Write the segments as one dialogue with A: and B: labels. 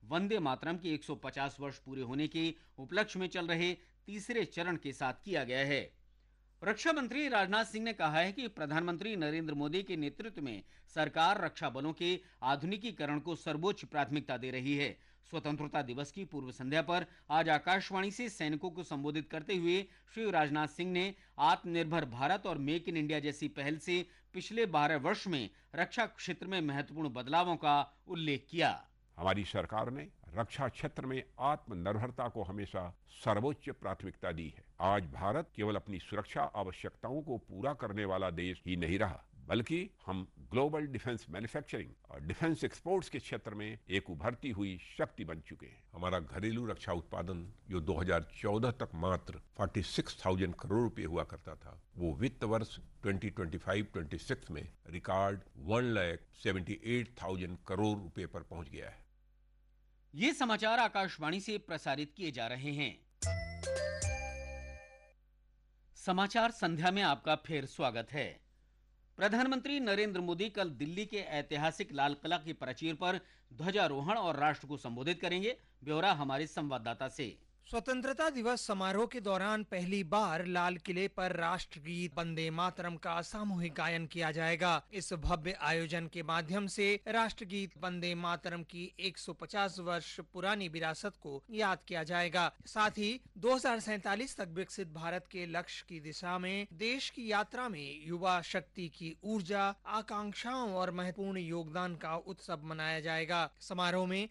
A: वंदे मातरम के 150 वर्ष पूरे होने के उपलक्ष्य में चल रहे तीसरे चरण के साथ किया गया है। रक्षा मंत्री राजनाथ सिंह ने कहा है कि प्रधानमंत्री नरेंद्र मोदी के नेतृत्व में सरकार रक्षा बलों के आधुनिकीकरण को सर्वोच्च प्राथमिकता दे रही है। स्वतंत्रता दिवस की पूर्व संध्या पर आज आकाशवाणी से सैनिकों को संबोधित करते हुए श्री राजनाथ सिंह ने आत्मनिर्भर भारत और मेक इन इंडिया जैसी पहल से पिछले 12 वर्ष में रक्षा क्षेत्र में महत्वपूर्ण बदलावों का उल्लेख किया।
B: हमारी सरकार ने रक्षा क्षेत्र में आत्मनिर्भरता को हमेशा सर्वोच्च प्राथमिकता दी है। आज भारत केवल अपनी सुरक्षा आवश्यकताओं को पूरा करने वाला देश ही नहीं रहा, बल्कि हम ग्लोबल डिफेंस मैन्युफैक्चरिंग और डिफेंस एक्सपोर्ट्स के क्षेत्र में एक उभरती हुई शक्ति बन चुके हैं।
C: हमारा घरेलू रक्षा उत्पादन जो 2014 तक मात्र 46,000 करोड़ रुपए हुआ करता था, वो वित्त वर्ष 2025-26 में रिकॉर्ड 1,78,000 करोड़ रुपए पर पहुंच गया है।
A: ये समाचार आकाशवाणी से प्रसारित किए जा रहे हैं। समाचार संध्या में आपका फिर स्वागत है। प्रधानमंत्री नरेंद्र मोदी कल दिल्ली के ऐतिहासिक लाल किला की प्राचीर पर ध्वजारोहण और राष्ट्र को संबोधित करेंगे। ब्यौरा हमारे संवाददाता से।
D: स्वतंत्रता दिवस समारोह के दौरान पहली बार लाल किले पर राष्ट्रगीत वंदे मातरम का सामूहिक गायन किया जाएगा। इस भव्य आयोजन के माध्यम से राष्ट्रगीत वंदे मातरम की 150 वर्ष पुरानी विरासत को याद किया जाएगा। साथ ही 2047 तक विकसित भारत के लक्ष्य की दिशा में देश की यात्रा में युवा शक्ति की ऊर्जा, आकांक्षाओं और महत्वपूर्ण योगदान का उत्सव मनाया जाएगा। समारोह में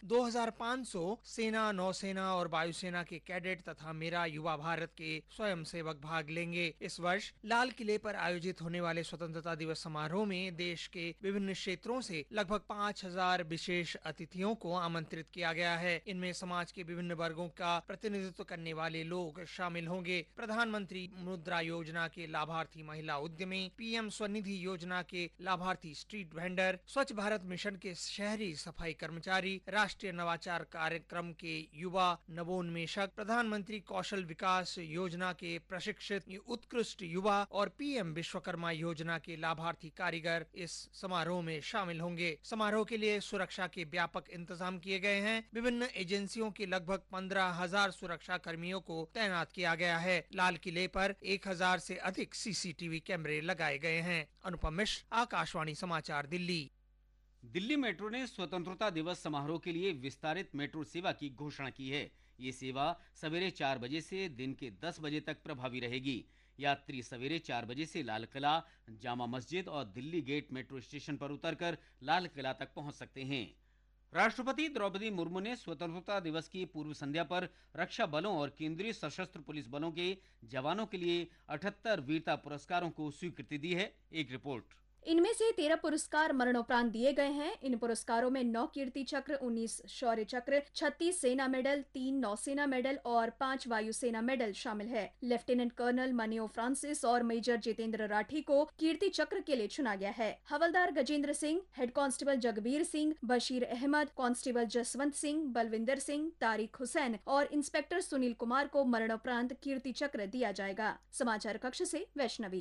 D: 2500 सेना, नौसेना और वायुसेना के कैडेट तथा मेरा युवा भारत के स्वयंसेवक भाग लेंगे। इस वर्ष लाल किले पर आयोजित होने वाले स्वतंत्रता दिवस समारोह में देश के विभिन्न क्षेत्रों से लगभग 5,000 विशेष अतिथियों को आमंत्रित किया गया है। इनमें समाज के विभिन्न वर्गों का प्रतिनिधित्व करने वाले लोग शामिल होंगे। प्रधानमंत्री मुद्रा योजना के लाभार्थी महिला उद्यमी, पीएम स्वनिधि योजना के लाभार्थी स्ट्रीट वेंडर, स्वच्छ भारत मिशन के शहरी सफाई कर्मचारी, राष्ट्रीय नवाचार कार्यक्रम के युवा नवोन्मेषक, प्रधानमंत्री कौशल विकास योजना के प्रशिक्षित उत्कृष्ट युवा और पीएम विश्वकर्मा योजना के लाभार्थी कारीगर इस समारोह में शामिल होंगे। समारोह के लिए सुरक्षा के व्यापक इंतजाम किए गए हैं। विभिन्न एजेंसियों के लगभग 15,000 सुरक्षा कर्मियों को तैनात किया गया है। लाल किले पर 1,000 से अधिक सीसीटीवी कैमरे लगाए गए हैं। अनुपम मिश्र, आकाशवाणी समाचार, दिल्ली।
A: दिल्ली मेट्रो ने स्वतंत्रता दिवस समारोह के लिए विस्तारित मेट्रो सेवा की घोषणा की है। ये सेवा सवेरे 4 बजे से दिन के 10 बजे तक प्रभावी रहेगी। यात्री सवेरे 4 बजे से लाल किला, जामा मस्जिद और दिल्ली गेट मेट्रो स्टेशन पर उतरकर लाल किला तक पहुंच सकते हैं। राष्ट्रपति द्रौपदी मुर्मू ने स्वतंत्रता दिवस की पूर्व संध्या पर रक्षा बलों और केंद्रीय सशस्त्र पुलिस बलों के जवानों के लिए 78 वीरता पुरस्कारों को स्वीकृति दी है। एक रिपोर्ट।
E: इनमें से 13 पुरस्कार मरणोपरांत दिए गए हैं। इन पुरस्कारों में 9 कीर्ति चक्र, 19 शौर्य चक्र, 36 सेना मेडल, 3 नौसेना मेडल और 5 वायुसेना मेडल शामिल है। लेफ्टिनेंट कर्नल मनियो फ्रांसिस और मेजर जितेंद्र राठी को कीर्ति चक्र के लिए चुना गया है। हवलदार Gajendra Singh, head constable Jagbir Singh, Bashir Ahmad, constable Jaswant Singh, Balwinder Singh, Tariq Hussain और इंस्पेक्टर सुनील कुमार को मरणोपरांत कीर्ति चक्र दिया जाएगा। समाचार कक्ष से वैष्णवी।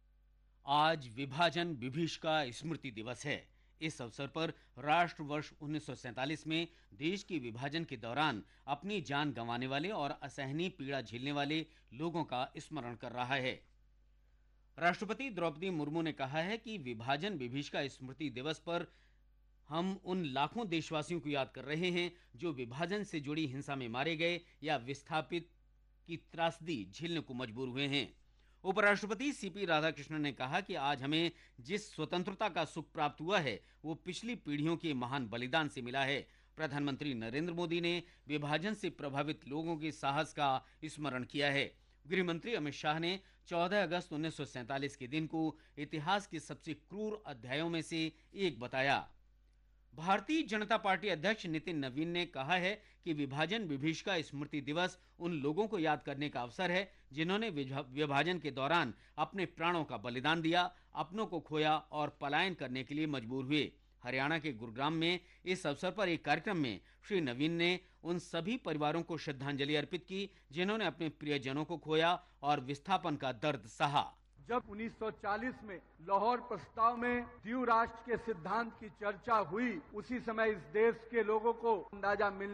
A: आज विभाजन विभीषका स्मृति दिवस है। इस अवसर पर राष्ट्र वर्ष 1947 में देश के विभाजन के दौरान अपनी जान गंवाने वाले और असहनीय पीड़ा झेलने वाले लोगों का स्मरण कर रहा है। राष्ट्रपति द्रौपदी मुर्मू ने कहा है कि विभाजन विभीषका स्मृति दिवस पर हम उन लाखों देशवासियों को याद कर रहे हैं जो विभाजन से जुड़ी हिंसा में मारे गए या विस्थापित की त्रासदी झेलने को मजबूर हुए हैं। उपराष्ट्रपति सीपी राधाकृष्णन ने कहा कि आज हमें जिस स्वतंत्रता का सुख प्राप्त हुआ है वो पिछली पीढ़ियों के महान बलिदान से मिला है। प्रधानमंत्री नरेंद्र मोदी ने विभाजन से प्रभावित लोगों के साहस का स्मरण किया है। गृह मंत्री अमित शाह ने 14 अगस्त 1947 के दिन को इतिहास के सबसे क्रूर अध्यायों में से एक बताया। भारतीय जनता पार्टी अध्यक्ष नितिन नवीन ने कहा है कि विभाजन विभीषका स्मृति दिवस उन लोगों को याद करने का अवसर है जिन्होंने विभाजन के दौरान अपने प्राणों का बलिदान दिया, अपनों को खोया और पलायन करने के लिए मजबूर हुए। हरियाणा के गुरुग्राम में इस अवसर पर एक कार्यक्रम में श्री नवीन ने उन सभी परिवारों को श्रद्धांजलि अर्पित की जिन्होंने अपने प्रियजनों को खोया और विस्थापन का दर्द सहा।
F: जब 1940 में लाहौर प्रस्ताव में द्विराष्ट्र के सिद्धांत की चर्चा हुई, उसी समय इस देश के लोगों को अंदाजा मिलने